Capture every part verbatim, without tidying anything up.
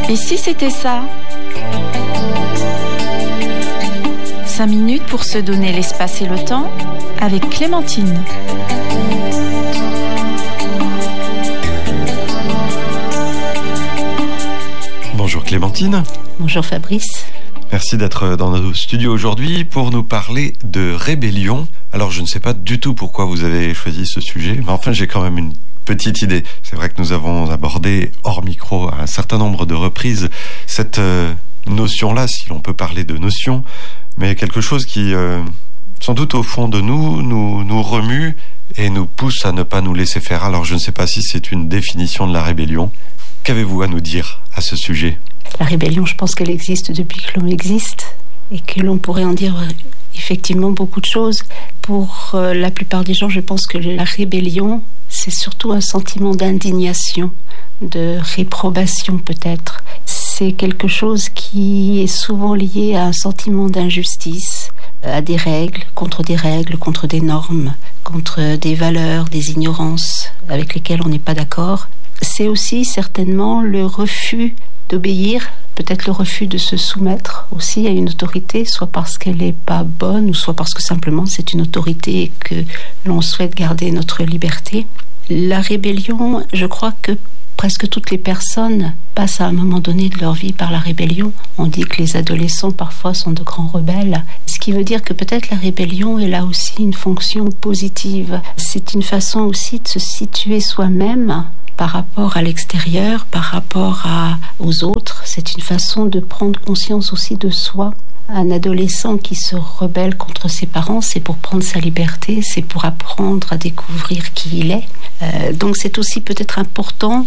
Et si c'était ça ? Cinq minutes pour se donner l'espace et le temps avec Clémentine. Bonjour Clémentine. Bonjour Fabrice. Merci d'être dans nos studios aujourd'hui pour nous parler de rébellion. Alors je ne sais pas du tout pourquoi vous avez choisi ce sujet, mais enfin j'ai quand même une petite idée. C'est vrai que nous avons abordé hors micro à un certain nombre de reprises cette euh, notion-là, si l'on peut parler de notion, mais quelque chose qui, euh, sans doute au fond de nous, nous, nous remue et nous pousse à ne pas nous laisser faire. Alors je ne sais pas si c'est une définition de la rébellion. Qu'avez-vous à nous dire à ce sujet ? La rébellion, je pense qu'elle existe depuis que l'homme existe et que l'on pourrait en dire effectivement beaucoup de choses. Pour euh, la plupart des gens, je pense que la rébellion, c'est surtout un sentiment d'indignation, de réprobation peut-être. C'est quelque chose qui est souvent lié à un sentiment d'injustice, à des règles, contre des règles, contre des normes, contre des valeurs, des ignorances avec lesquelles on n'est pas d'accord. C'est aussi certainement le refus d'obéir, peut-être le refus de se soumettre aussi à une autorité, soit parce qu'elle n'est pas bonne, ou soit parce que simplement c'est une autorité et que l'on souhaite garder notre liberté. La rébellion, je crois que presque toutes les personnes passent à un moment donné de leur vie par la rébellion. On dit que les adolescents parfois sont de grands rebelles, ce qui veut dire que peut-être la rébellion est là aussi une fonction positive. C'est une façon aussi de se situer soi-même par rapport à l'extérieur, par rapport à, aux autres. C'est une façon de prendre conscience aussi de soi. Un adolescent qui se rebelle contre ses parents, c'est pour prendre sa liberté, c'est pour apprendre à découvrir qui il est. Euh, donc c'est aussi peut-être important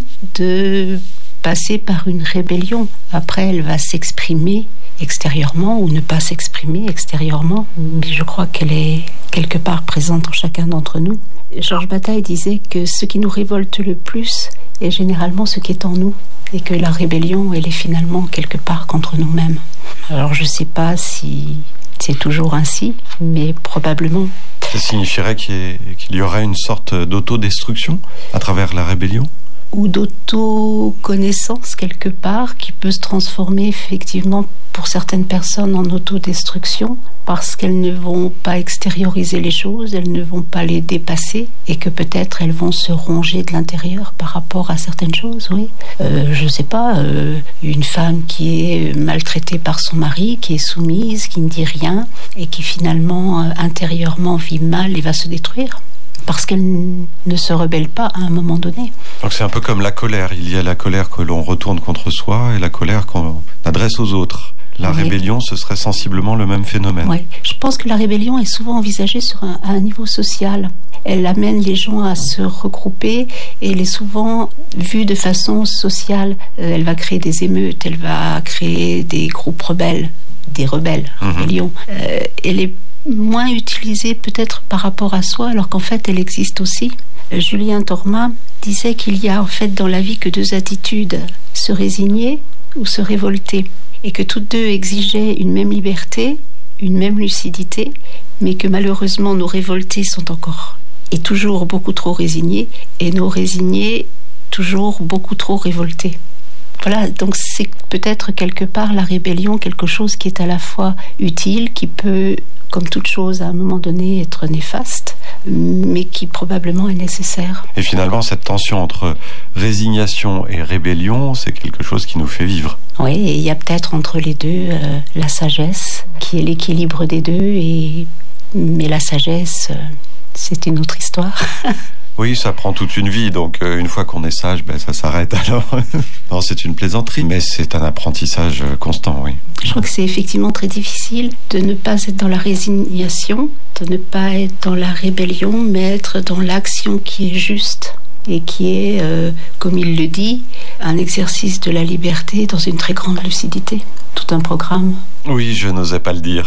de passer par une rébellion. Après, elle va s'exprimer extérieurement ou ne pas s'exprimer extérieurement, mais je crois qu'elle est quelque part présente en chacun d'entre nous. Georges Bataille disait que ce qui nous révolte le plus est généralement ce qui est en nous, et que la rébellion, elle est finalement quelque part contre nous-mêmes. Alors je ne sais pas si c'est toujours ainsi, mais probablement. Ça signifierait qu'il y, ait, qu'il y aurait une sorte d'autodestruction à travers la rébellion ? Ou d'autoconnaissance quelque part, qui peut se transformer effectivement pour certaines personnes en autodestruction, parce qu'elles ne vont pas extérioriser les choses, elles ne vont pas les dépasser, et que peut-être elles vont se ronger de l'intérieur par rapport à certaines choses, oui. Euh, je ne sais pas, euh, une femme qui est maltraitée par son mari, qui est soumise, qui ne dit rien, et qui finalement euh, intérieurement vit mal et va se détruire, parce qu'elle ne se rebelle pas à un moment donné. Donc c'est un peu comme la colère. Il y a la colère que l'on retourne contre soi et la colère qu'on adresse aux autres. La oui. rébellion, ce serait sensiblement le même phénomène. Oui, je pense que la rébellion est souvent envisagée sur un, à un niveau social. Elle amène les gens à se regrouper et elle est souvent vue de façon sociale. Euh, elle va créer des émeutes, elle va créer des groupes rebelles, des rebelles, mmh. rébellion. Euh, elle est moins utilisée peut-être par rapport à soi, alors qu'en fait elle existe aussi. Julien Torma disait qu'il y a en fait dans la vie que deux attitudes, se résigner ou se révolter, et que toutes deux exigeaient une même liberté, une même lucidité, mais que malheureusement nos révoltés sont encore et toujours beaucoup trop résignés, et nos résignés toujours beaucoup trop révoltés. Voilà, donc c'est peut-être quelque part la rébellion, quelque chose qui est à la fois utile, qui peut, comme toute chose, à un moment donné, être néfaste, mais qui probablement est nécessaire. Et finalement, cette tension entre résignation et rébellion, c'est quelque chose qui nous fait vivre. Oui, et il y a peut-être entre les deux euh, la sagesse, qui est l'équilibre des deux, et... mais la sagesse, euh, c'est une autre histoire. Oui, ça prend toute une vie, donc euh, une fois qu'on est sage, ben, ça s'arrête alors. Non, c'est une plaisanterie, mais c'est un apprentissage constant, oui. Je crois que c'est effectivement très difficile de ne pas être dans la résignation, de ne pas être dans la rébellion, mais être dans l'action qui est juste et qui est, euh, comme il le dit, un exercice de la liberté dans une très grande lucidité. Tout un programme. Oui, je n'osais pas le dire.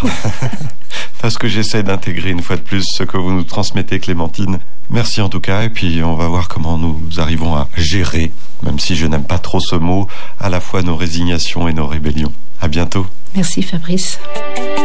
Parce que j'essaie d'intégrer une fois de plus ce que vous nous transmettez, Clémentine. Merci en tout cas, et puis on va voir comment nous arrivons à gérer, même si je n'aime pas trop ce mot, à la fois nos résignations et nos rébellions. À bientôt. Merci Fabrice.